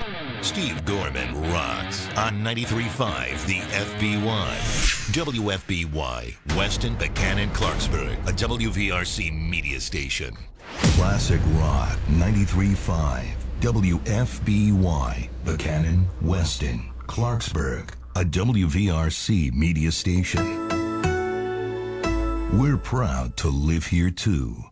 Steve Gorman rocks on 93.5 The FBY. WFBY, Weston, Buchanan, Clarksburg, a WVRC media station. Classic Rock 93.5 WFBY, Buchanan, Weston, Clarksburg, a WVRC media station. We're proud to live here too.